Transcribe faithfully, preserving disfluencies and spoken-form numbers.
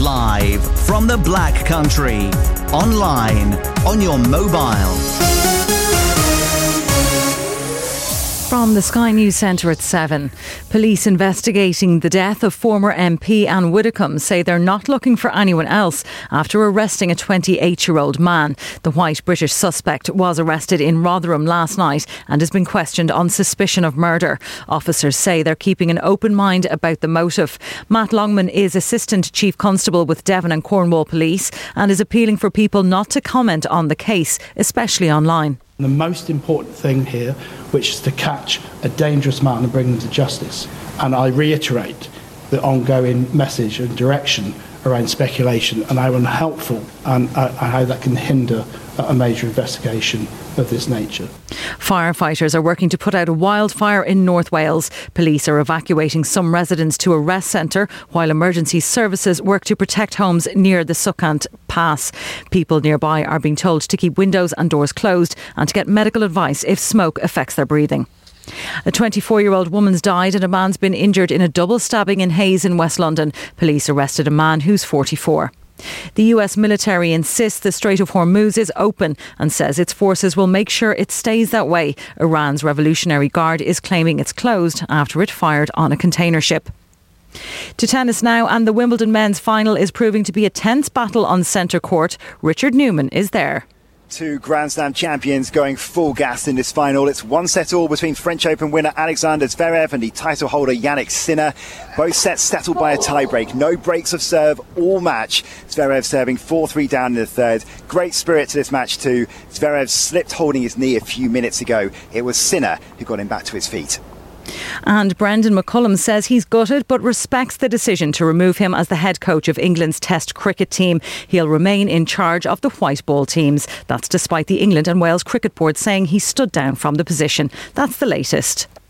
Live from the Black Country. Online, on your mobile. From the Sky News Centre at seven. Police investigating the death of former M P Anne Widdecombe say they're not looking for anyone else after arresting a twenty-eight-year-old man. The white British suspect was arrested in Rotherham last night and has been questioned on suspicion of murder. Officers say they're keeping an open mind about the motive. Matt Longman is Assistant Chief Constable with Devon and Cornwall Police and is appealing for people not to comment on the case, especially online. The most important thing here, which is to catch a dangerous man and bring them to justice. And I reiterate the ongoing message and direction around speculation and how unhelpful and uh, how that can hinder a major investigation of this nature. Firefighters are working to put out a wildfire in North Wales. Police are evacuating some residents to a rest centre while emergency services work to protect homes near the Succant Pass. People nearby are being told to keep windows and doors closed and to get medical advice if smoke affects their breathing. A twenty-four-year-old woman's died and a man's been injured in a double stabbing in Hayes in West London. Police arrested a man who's forty-four. The U S military insists the Strait of Hormuz is open and says its forces will make sure it stays that way. Iran's Revolutionary Guard is claiming it's closed after it fired on a container ship. To tennis now, and the Wimbledon men's final is proving to be a tense battle on centre court. Richard Newman is there. Two Grand Slam champions going full gas in this final. It's one set all between French Open winner Alexander Zverev and the title holder Yannick Sinner. Both sets settled by a tie-break. No breaks of serve all match. Zverev serving four three down in the third. Great spirit to this match too. Zverev slipped holding his knee a few minutes ago. It was Sinner who got him back to his feet. And Brendan McCullum says he's gutted but respects the decision to remove him as the head coach of England's Test cricket team. He'll remain in charge of the white ball teams. That's despite the England and Wales Cricket Board saying he stood down from the position. That's the latest.